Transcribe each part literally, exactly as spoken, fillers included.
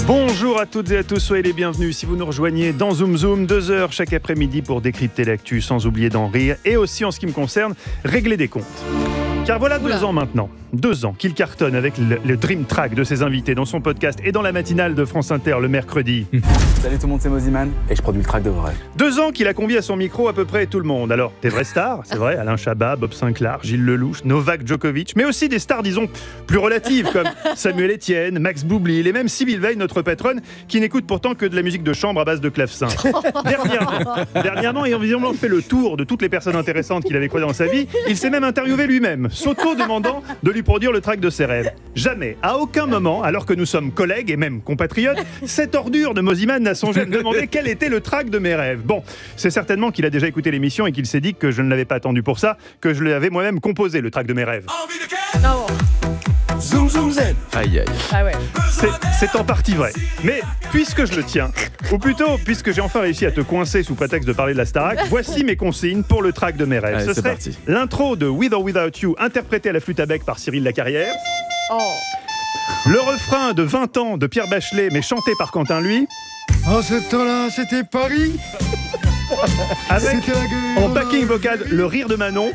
Bonjour à toutes et à tous, soyez les bienvenus si vous nous rejoignez dans Zoom Zoom, deux heures chaque après-midi pour décrypter l'actu sans oublier d'en rire et aussi en ce qui me concerne, régler des comptes. Car voilà deux ans maintenant, deux ans qu'il cartonne avec le, le Dream Track de ses invités dans son podcast et dans la matinale de France Inter le mercredi. Salut tout le monde, c'est Moziman et je produis le track de vos rêves. Deux ans qu'il a convié à son micro à peu près tout le monde. Alors, des vraies stars, c'est vrai, Alain Chabat, Bob Sinclair, Gilles Lelouch, Novak Djokovic, mais aussi des stars, disons, plus relatives comme Samuel Etienne, Max Boublil et même Sybille Veil, notre patronne, qui n'écoute pourtant que de la musique de chambre à base de clavecin. Dernièrement, dernièrement, ayant visiblement fait le tour de toutes les personnes intéressantes qu'il avait croisées dans sa vie, il s'est même interviewé lui-même, s'auto-demandant de lui produire le track de ses rêves. Jamais, à aucun moment, alors que nous sommes collègues et même compatriotes, cette ordure de Moziman n'a songé à me demander quel était le track de mes rêves. Bon, c'est certainement qu'il a déjà écouté l'émission et qu'il s'est dit que je ne l'avais pas attendu pour ça, que je l'avais moi-même composé, le track de mes rêves. Non. Zoom Zoom Zen. Aïe aïe. Ah ouais. C'est, c'est en partie vrai. Mais puisque je le tiens, ou plutôt puisque j'ai enfin réussi à te coincer sous prétexte de parler de la Starac, voici mes consignes pour le track de mes rêves. Allez, Ce c'est serait parti. l'intro de With or Without You, interprété à la flûte à bec par Cyril Lacarrière. Oh. Le refrain de vingt ans de Pierre Bachelet, mais chanté par Quentin Lui. En ce temps-là, c'était Paris. Avec, C'était la gueule. en backing vocal, le rire de Manon.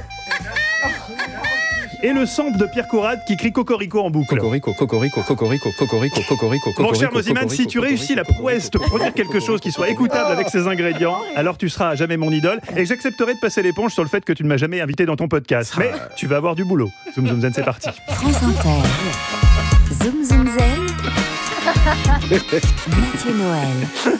Et le sample de Pierre Corrade qui crie Cocorico en boucle. Cocorico, cocorico, cocorico, cocorico, cocorico, cocorico. Mon cher Moziman, si tu réussis la prouesse de produire quelque chose qui soit écoutable avec ces ingrédients, alors tu seras à jamais mon idole et j'accepterai de passer l'éponge sur le fait que tu ne m'as jamais invité dans ton podcast. Mais tu vas avoir du boulot. Zoom Zoom Zen, c'est parti. France Inter. Zoom Zoom Zen. Mathieu Noël.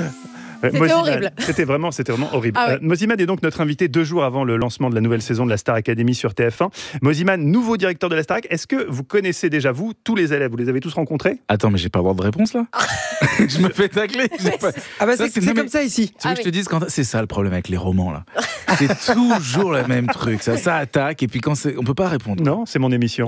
Euh, C'était Moziman, horrible. C'était vraiment, c'était vraiment horrible. Ah ouais. Euh, Moziman est donc notre invité deux jours avant le lancement de la nouvelle saison de la Star Academy sur T F un. Moziman, nouveau directeur de la Starac. Est-ce que vous connaissez déjà, vous, tous les élèves? Vous les avez tous rencontrés? Attends, mais j'ai pas le droit de réponse là. Je me fais tacler. J'ai pas- Ah bah Ça, c'est, c'est- c'est non, mais- comme ça ici. Tu veux Ah que je oui. te dise quand c'est ça le problème avec les romans là. C'est toujours le même truc. Ça, ça attaque et puis quand c'est, on peut pas répondre. Non, c'est mon émission.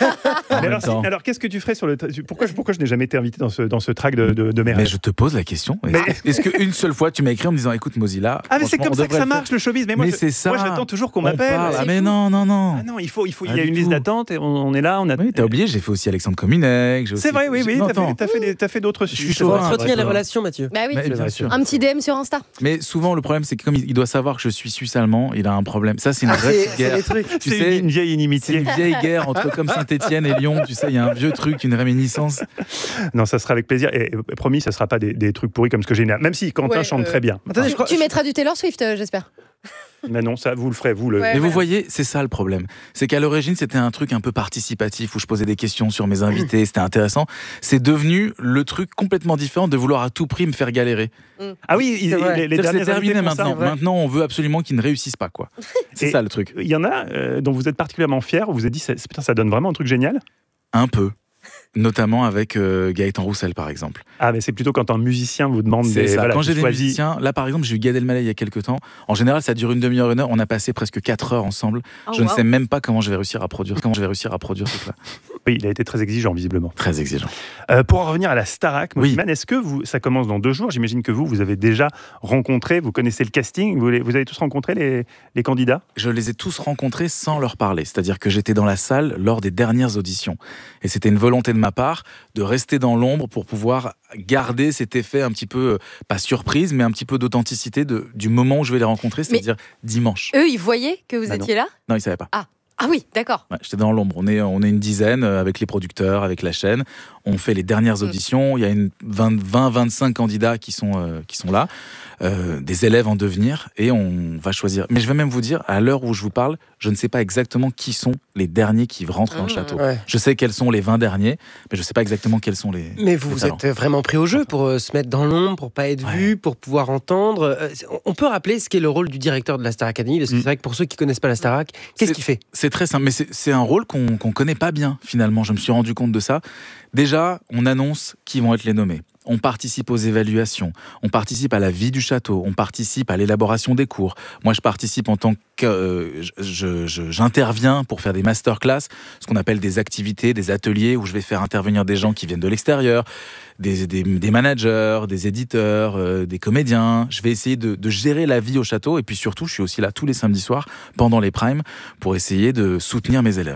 En Mais même alors, si- temps. alors, qu'est-ce que tu ferais sur le... tra- Pourquoi, je- pourquoi je n'ai jamais été invité dans ce, dans ce track de, de, de mes Mais rêves? je te pose la question. Est-ce, Mais- est-ce qu'une seule fois tu m'as écrit en me disant écoute Mozilla. Ah mais c'est franchement, comme on ça que devrait ça le faire. marche le showbiz. Mais moi, Mais je- c'est ça. moi j'attends toujours qu'on On m'appelle. parle. Ah C'est mais fou. non non non. Ah non, il faut, il faut, il Pas y a du une liste tout. d'attente et on, on est là, on a. Oui, t'as oublié, j'ai fait aussi Alexandre Cominec. j'ai C'est aussi- vrai, oui, oui. Non, T'as attends. fait, t'as fait, des- t'as fait d'autres Je sujets. suis c'est chaud, vrai. hein. Entretenir les ouais. relations, Mathieu. Bah oui. Mais bien vrai. sûr. Un petit D M sur Insta. Mais souvent, le problème, c'est que comme il il doit savoir que je suis suisse-allemand, il a un problème. Ça, c'est une Ah, vraie c'est, petite c'est guerre. les trucs. Tu C'est sais, une vieille c'est inimitié. une vieille guerre entre comme Saint-Étienne et Lyon. Tu sais, il y a un vieux truc, une réminiscence. Non, ça sera avec plaisir. Et, et promis, ça sera pas des, des trucs pourris comme ce que j'ai. Même si Quentin Ouais, chante euh, très bien. Attendez, je crois. Tu mettras du Taylor Swift, euh, j'espère. Mais non, ça, vous le ferez, vous le. Ouais. Mais vous voilà. voyez, c'est ça le problème. C'est qu'à l'origine, c'était un truc un peu participatif où je posais des questions sur mes invités, c'était intéressant. C'est devenu le truc complètement différent de vouloir à tout prix me faire galérer. Ah oui, il- C'est vrai. les, les C'est-à-dire que derniers c'est terminé invités font ça. maintenant. Maintenant, on veut absolument qu'ils ne réussissent pas, quoi. C'est Et- ça le truc. Il y en a euh, dont vous êtes particulièrement fiers, où vous vous êtes dit, c'est- putain, ça donne vraiment un truc génial. Un peu. Notamment avec euh, Gaëtan Roussel, par exemple. Ah, mais c'est plutôt quand un musicien vous demande C'est des. ça. voilà, Quand tu j'ai des choisis- musiciens, là par exemple, j'ai eu Gad Elmaleh il y a quelques temps. En général, ça dure une demi-heure, une heure. On a passé presque quatre heures ensemble. Oh, je ne wow. sais même pas comment je vais réussir à produire. Comment je vais réussir à produire tout ça. Oui, il a été très exigeant, visiblement. Très exigeant. Euh, pour en revenir à la Starac, Oui. Moziman, est-ce que vous, ça commence dans deux jours? J'imagine que vous, vous avez déjà rencontré, vous connaissez le casting, vous, les- vous avez tous rencontré les, les candidats? Je les ai tous rencontrés sans leur parler. C'est-à-dire que j'étais dans la salle lors des dernières auditions. Et c'était une volonté de ma part de rester dans l'ombre pour pouvoir garder cet effet un petit peu, euh, pas surprise, mais un petit peu d'authenticité de, du moment où je vais les rencontrer, c'est-à-dire dimanche. Eux, ils voyaient que vous Bah non. étiez là? Non, ils ne savaient pas. Ah oui, d'accord. Ouais, j'étais dans l'ombre. On est, on est une dizaine euh, avec les producteurs, avec la chaîne. On fait les dernières Mm. auditions. Il y a une vingt, vingt, vingt-cinq candidats qui sont, euh, qui sont là, euh, des élèves en devenir, et on va choisir. Mais je vais même vous dire, à l'heure où je vous parle, je ne sais pas exactement qui sont les derniers qui rentrent dans le Mm. château. Ouais. Je sais quels sont les vingt derniers, mais je ne sais pas exactement quels sont les. Mais vous les vous talents. êtes vraiment pris au jeu pour euh, se mettre dans l'ombre, pour pas être Ouais. vu, pour pouvoir entendre. Euh, c'est- on peut rappeler ce qu'est le rôle du directeur de la Star Academy, parce que Mm. c'est vrai que pour ceux qui connaissent pas la Starac, qu'est-ce C'est- qu'il fait? C'est très simple, mais c'est c'est un rôle qu'on qu'on connaît pas bien finalement. Je me suis rendu compte de ça. Déjà, on annonce qui vont être les nommés. On participe aux évaluations, on participe à la vie du château, on participe à l'élaboration des cours. Moi, je participe en tant que... euh, je- je- j'interviens pour faire des masterclass, ce qu'on appelle des activités, des ateliers où je vais faire intervenir des gens qui viennent de l'extérieur, des, des- des managers, des éditeurs, euh, des comédiens. Je vais essayer de, de gérer la vie au château. Et puis surtout, je suis aussi là tous les samedis soirs, pendant les primes, pour essayer de soutenir mes élèves.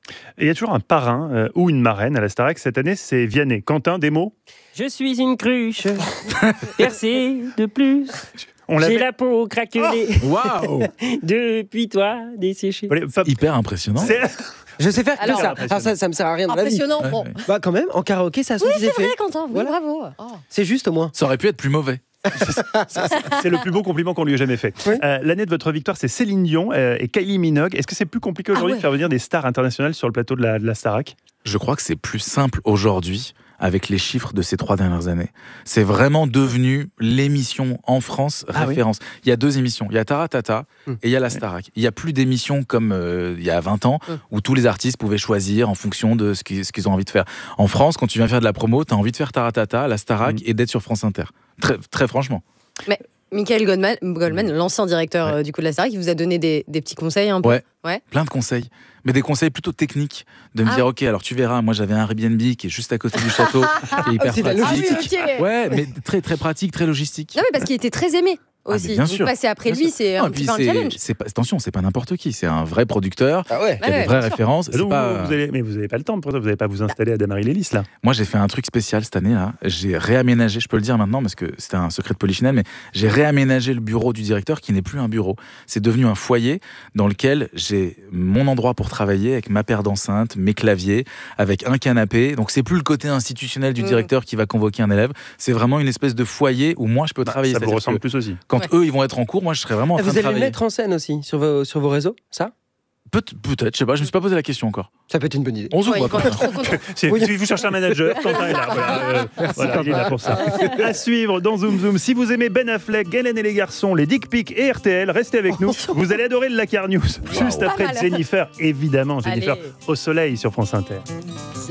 Et il y a toujours un parrain euh, ou une marraine à la Starac. Cette année, c'est Vianney. Quentin, des mots? Je suis une cruche, percée de plus. On J'ai l'avait. la peau craquelée Waouh depuis toi desséchée. Allez, Fab- Hyper impressionnant. c'est- Je sais faire que Alors- ça. Alors ça, ça me sert à rien dans la vie. Impressionnant. Ouais, Bon. ouais. Bah quand même, en karaoké, ça se Oui, fait. c'est vrai, Quentin. Oui, Voilà. bravo. Oh. C'est juste au moins. Ça aurait pu être plus mauvais. C'est le plus beau compliment qu'on lui ait jamais fait. Oui. Euh, L'année de votre victoire, c'est Céline Dion euh, et Kylie Minogue. Est-ce que c'est plus compliqué aujourd'hui Ah ouais. de faire venir des stars internationales sur le plateau de la, de la Starac? Je crois que c'est plus simple aujourd'hui avec les chiffres de ces trois dernières années. C'est vraiment devenu l'émission en France Ah oui. référence. Il y a deux émissions. Il y a Taratata Hmm. et il y a la Starac. Il n'y a plus d'émissions comme euh, il y a vingt ans Hmm. où tous les artistes pouvaient choisir en fonction de ce qu'ils, ce qu'ils ont envie de faire. En France, quand tu viens faire de la promo, tu as envie de faire Taratata, la Starac Hmm. et d'être sur France Inter. Très, très franchement. Michael Goldman, Goldman l'ancien directeur Ouais. euh, du coup de la Starac, il vous a donné des, des petits conseils un peu. Ouais. Ouais. Plein de conseils. Mais des conseils plutôt techniques. De me Ah. dire, OK, alors tu verras, moi j'avais un Airbnb qui est juste à côté du château, qui est hyper c'est la pratique. Ah oui, ok. Ouais, mais très très pratique, très logistique. Non mais parce qu'il était très aimé Ah, aussi. mais bien Donc sûr. passer après Bien lui, sûr. c'est Non, un et petit puis peu un c'est- challenge. c'est pas, attention, c'est pas n'importe qui. C'est un vrai producteur Ah ouais. qui a Ouais, des vraies bien sûr. références. C'est Donc, pas... vous allez, mais vous n'avez pas le temps pour ça, vous n'allez pas vous installer à Damary Lélis là. Moi, j'ai fait un truc spécial cette année là. J'ai réaménagé, je peux le dire maintenant parce que c'était un secret de polichinelle, mais j'ai réaménagé le bureau du directeur qui n'est plus un bureau. C'est devenu un foyer dans lequel j'ai mon endroit pour travailler avec ma paire d'enceintes, mes claviers, avec un canapé. Donc c'est plus le côté institutionnel du Mmh. directeur qui va convoquer un élève. C'est vraiment une espèce de foyer où moi je peux travailler. Ça vous C'est-à-dire ressemble que plus aussi. quand Ouais. eux ils vont être en cours, moi je serai vraiment en Ah, train vous de allez le travailler. mettre en scène aussi sur vos, sur vos réseaux, ça Peut- Peut-être, je sais pas, je me suis pas posé la question encore. Ça peut être une bonne idée. On se Ouais, voit il va quand être trop content. Si, Oui. si vous cherchez un manager, Quentin est là. Voilà, euh, voilà, il est là pour ça. À suivre dans Zoom Zoom. Si vous aimez Ben Affleck, Galen et les garçons, les Dick Pics et R T L, restez avec nous. Vous allez adorer le Lakar News. Juste Pas après mal. Jennifer, évidemment, Jennifer Allez. au soleil sur France Inter.